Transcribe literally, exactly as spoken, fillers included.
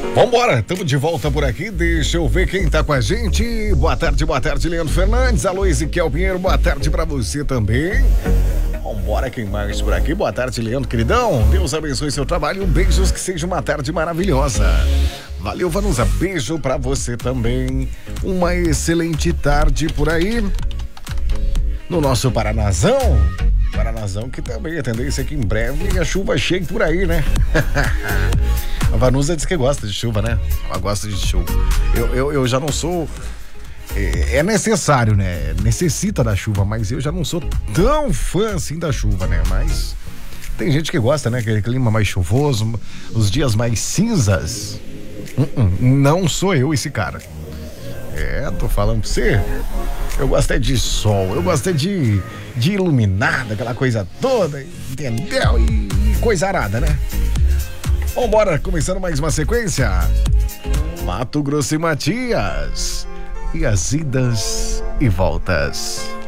Vambora, estamos de volta por aqui. Deixa eu ver quem tá com a gente. Boa tarde, boa tarde, Leandro Fernandes. Alô, Ezequiel Pinheiro, boa tarde pra você também. Vambora, quem mais por aqui? Boa tarde, Leandro, queridão. Deus abençoe seu trabalho. Beijos, que seja uma tarde maravilhosa. Valeu, Vanusa. Beijo pra você também. Uma excelente tarde por aí. No nosso Paranazão. Paranazão que também é tendência que em breve a chuva chegue por aí, né? A Vanusa diz que gosta de chuva, né? Ela gosta de chuva. Eu, eu, eu já não sou... É, é necessário, né? Necessita da chuva, mas eu já não sou tão fã assim da chuva, né? Mas tem gente que gosta, né? Aquele clima mais chuvoso, os dias mais cinzas. Uh-uh, não sou eu esse cara. É, tô falando pra você. Eu gosto é de sol, eu gosto é de, de iluminada, aquela coisa toda, entendeu? E, e coisa arada, né? Vambora, começando mais uma sequência. Mato Grosso e Matias. E as idas e voltas.